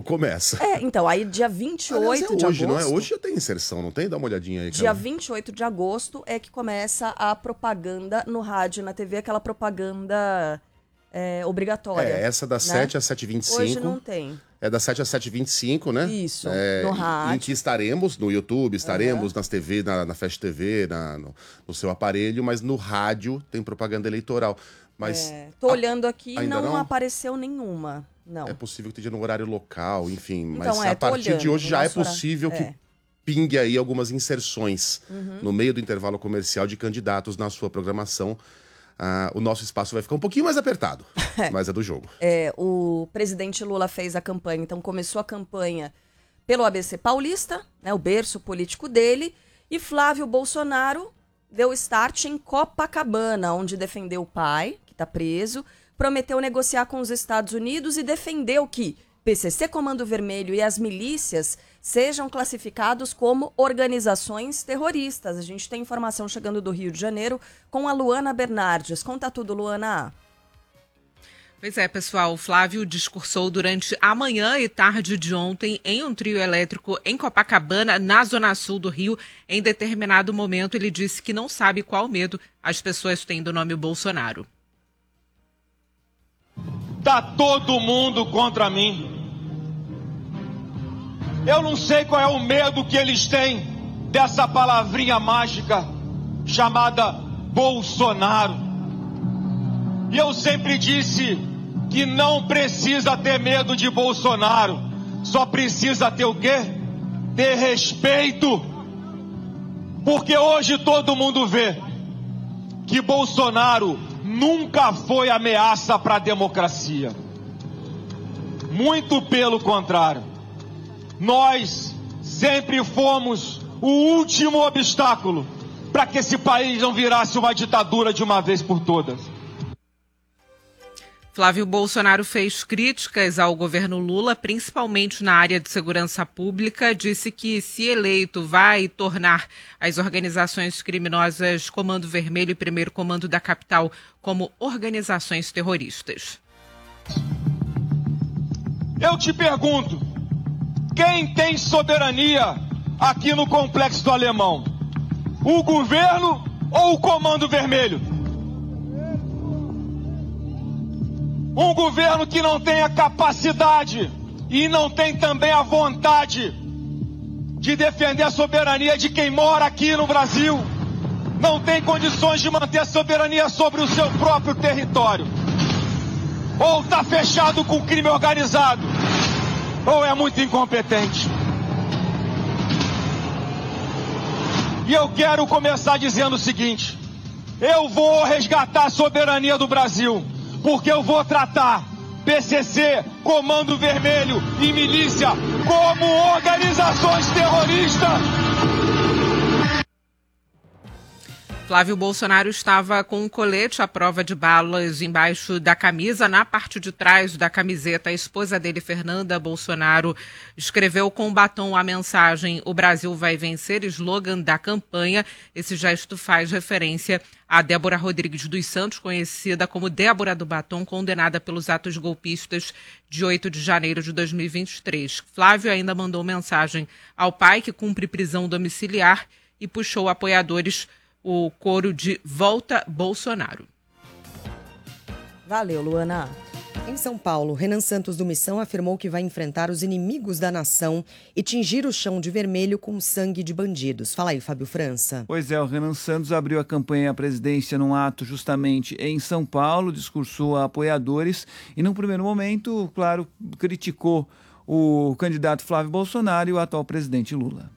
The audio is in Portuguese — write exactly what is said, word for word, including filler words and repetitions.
começa. É, então, aí dia vinte e oito Aliás, é de hoje, agosto... não é? Hoje já tem inserção, não tem? Dá uma olhadinha aí. Dia vinte e oito de agosto é que começa a propaganda no rádio e na T V, aquela propaganda é, obrigatória. É, essa das né? sete às sete e vinte e cinco. Hoje não tem. É das sete às sete e vinte e cinco, né? Isso, é, no rádio. Em que estaremos no YouTube, estaremos uhum. nas T V, na, na Fast T V, na, no, no seu aparelho, mas no rádio tem propaganda eleitoral. Mas é, tô a, olhando aqui e não, não apareceu nenhuma. Não. É possível que esteja no horário local, enfim. Então, mas é, a partir olhando, de hoje já é horário... possível que é. pingue aí algumas inserções uhum. no meio do intervalo comercial de candidatos na sua programação. Ah, o nosso espaço vai ficar um pouquinho mais apertado, mas é do jogo. É, o presidente Lula fez a campanha, então começou a campanha pelo A B C Paulista, né, o berço político dele, e Flávio Bolsonaro deu start em Copacabana, onde defendeu o pai, que está preso, prometeu negociar com os Estados Unidos e defendeu que P C C, Comando Vermelho e as milícias sejam classificados como organizações terroristas. A gente tem informação chegando do Rio de Janeiro com a Luana Bernardes. Conta tudo, Luana. Pois é, pessoal, o Flávio discursou durante a manhã e tarde de ontem em um trio elétrico em Copacabana, na zona sul do Rio. Em determinado momento, ele disse que não sabe qual medo as pessoas têm do nome Bolsonaro. Tá todo mundo contra mim. Eu não sei qual é o medo que eles têm dessa palavrinha mágica chamada Bolsonaro. E eu sempre disse que não precisa ter medo de Bolsonaro. Só precisa ter o quê? Ter respeito. Porque hoje todo mundo vê que Bolsonaro nunca foi ameaça para a democracia. Muito pelo contrário. Nós sempre fomos o último obstáculo para que esse país não virasse uma ditadura de uma vez por todas. Flávio Bolsonaro fez críticas ao governo Lula, principalmente na área de segurança pública. Disse que, se eleito, vai tornar as organizações criminosas Comando Vermelho e Primeiro Comando da Capital como organizações terroristas. Eu te pergunto, quem tem soberania aqui no Complexo do Alemão? O governo ou o Comando Vermelho? Um governo que não tem a capacidade e não tem também a vontade de defender a soberania de quem mora aqui no Brasil. Não tem condições de manter a soberania sobre o seu próprio território. Ou está fechado com o crime organizado, ou é muito incompetente. E eu quero começar dizendo o seguinte: eu vou resgatar a soberania do Brasil, porque eu vou tratar P C C, Comando Vermelho e milícia como organizações terroristas. Flávio Bolsonaro estava com um colete à prova de balas embaixo da camisa. Na parte de trás da camiseta, a esposa dele, Fernanda Bolsonaro, escreveu com batom a mensagem "O Brasil vai vencer", slogan da campanha. Esse gesto faz referência a Débora Rodrigues dos Santos, conhecida como Débora do Batom, condenada pelos atos golpistas de oito de janeiro de dois mil e vinte e três. Flávio ainda mandou mensagem ao pai, que cumpre prisão domiciliar, e puxou apoiadores o coro de "Volta Bolsonaro". Valeu, Luana. Em São Paulo, Renan Santos do Missão afirmou que vai enfrentar os inimigos da nação e tingir o chão de vermelho com sangue de bandidos. Fala aí, Fábio França. Pois é, o Renan Santos abriu a campanha à presidência num ato justamente em São Paulo, discursou a apoiadores e, num primeiro momento, claro, criticou o candidato Flávio Bolsonaro e o atual presidente Lula.